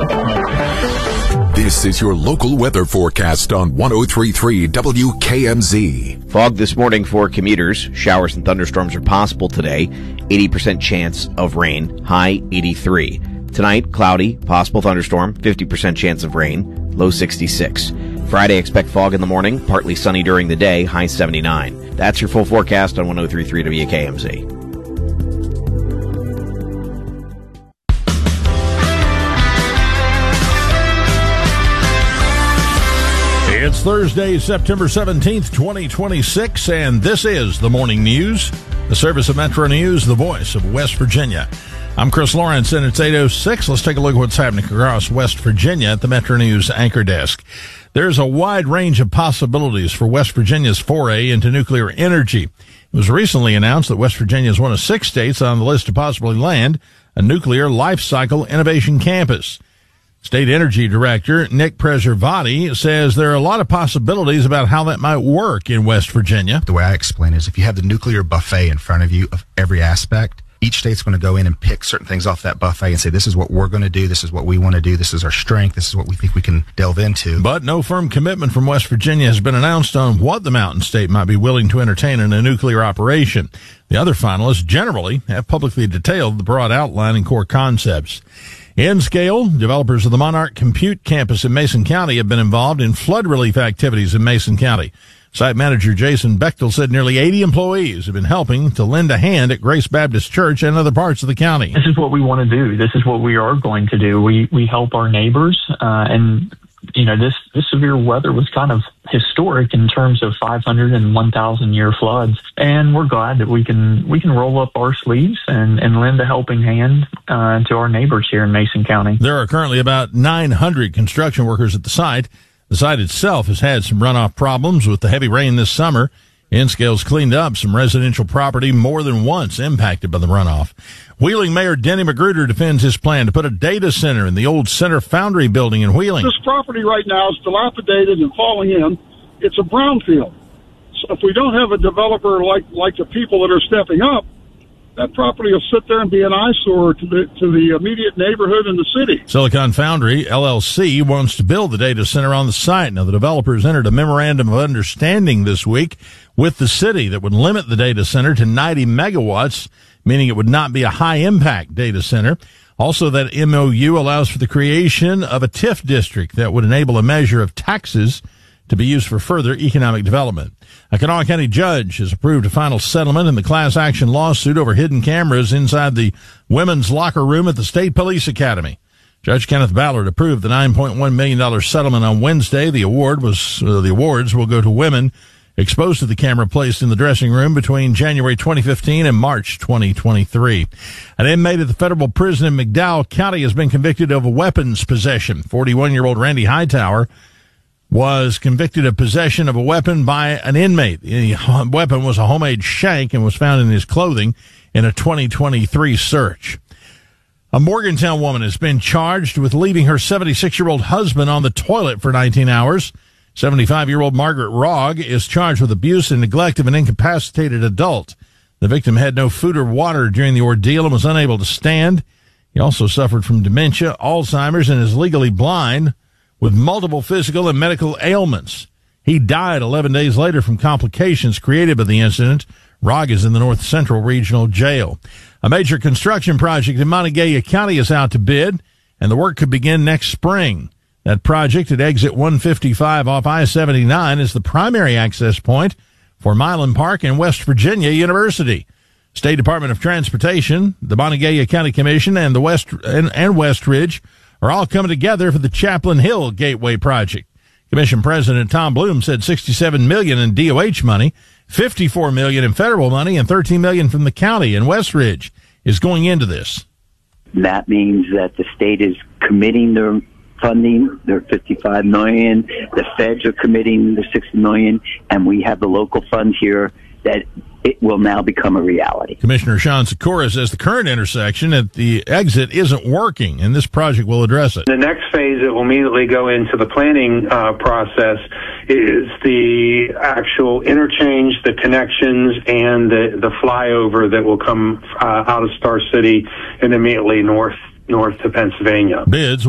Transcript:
This is your local weather forecast on 103.3 WKMZ. Fog this morning for commuters. Showers and thunderstorms are possible today. 80% chance of rain. High 83. Tonight, cloudy, possible thunderstorm, 50% chance of rain. Low 66. Friday, expect fog in the morning, partly sunny during the day, high 79. That's your full forecast on 103.3 WKMZ. It's Thursday, September 17th, 2026, and this is the Morning News, the service of Metro News, the voice of West Virginia. I'm Chris Lawrence, and it's 8:06. Let's take a look at what's happening across West Virginia at the Metro News anchor desk. There's a wide range of possibilities for West Virginia's foray into nuclear energy. It was recently announced that West Virginia is one of 6 states on the list to possibly land a nuclear life cycle innovation campus. State Energy Director Nick Preservati says there are a lot of possibilities about how that might work in West Virginia. The way I explain it is if you have the nuclear buffet in front of you of every aspect, each state's going to go in and pick certain things off that buffet and say, this is what we're going to do, this is what we want to do, this is our strength, this is what we think we can delve into. But no firm commitment from West Virginia has been announced on what the mountain state might be willing to entertain in a nuclear operation. The other finalists generally have publicly detailed the broad outline and core concepts. In scale, developers of the Monarch Compute campus in Mason County have been involved in flood relief activities in Mason County. Site manager Jason Bechtel said nearly 80 employees have been helping to lend a hand at Grace Baptist Church and other parts of the county. This is what we want to do. This is what we are going to do. We help our neighbors, and this severe weather was kind of historic in terms of 500 and 1,000 year floods, and we're glad that we can roll up our sleeves and lend a helping hand to our neighbors here in Mason County. There are currently about 900 construction workers at the site. The site itself has had some runoff problems with the heavy rain this summer. N-Scale's cleaned up some residential property more than once impacted by the runoff. Wheeling Mayor Denny Magruder defends his plan to put a data center in the old Center Foundry building in Wheeling. This property right now is dilapidated and falling in. It's a brownfield. So if we don't have a developer like the people that are stepping up, that property will sit there and be an eyesore to the immediate neighborhood and the city. Silicon Foundry, LLC, wants to build the data center on the site. Now, the developers entered a memorandum of understanding this week with the city that would limit the data center to 90 megawatts, meaning it would not be a high-impact data center. Also, that MOU allows for the creation of a TIF district that would enable a measure of taxes to be used for further economic development. A Kanawha County judge has approved a final settlement in the class action lawsuit over hidden cameras inside the women's locker room at the State Police Academy. Judge Kenneth Ballard approved the $9.1 million settlement on Wednesday. The awards will go to women exposed to the camera placed in the dressing room between January 2015 and March 2023. An inmate at the federal prison in McDowell County has been convicted of weapons possession. 41-year-old Randy Hightower was convicted of possession of a weapon by an inmate. The weapon was a homemade shank and was found in his clothing in a 2023 search. A Morgantown woman has been charged with leaving her 76-year-old husband on the toilet for 19 hours. 75-year-old Margaret Rogg is charged with abuse and neglect of an incapacitated adult. The victim had no food or water during the ordeal and was unable to stand. He also suffered from dementia, Alzheimer's, and is legally blind, with multiple physical and medical ailments. He died 11 days later from complications created by the incident. Rogg is in the North Central Regional Jail. A major construction project in Montague County is out to bid, and the work could begin next spring. That project at exit 155 off I-79 is the primary access point for Milan Park and West Virginia University. State Department of Transportation, the Montague County Commission, and the West Ridge are all coming together for the Chaplain Hill Gateway project. Commission President Tom Bloom said $67 million in DOH money, $54 million in federal money, and $13 million from the county and West Ridge is going into this. That means that the state is committing their funding, their $55 million. The feds are committing the $60 million, and we have the local funds here that it will now become a reality. Commissioner Sean Sikora says the current intersection at the exit isn't working, and this project will address it. The next phase that will immediately go into the planning process is the actual interchange, the connections, and the flyover that will come out of Star City and immediately north to Pennsylvania. Bids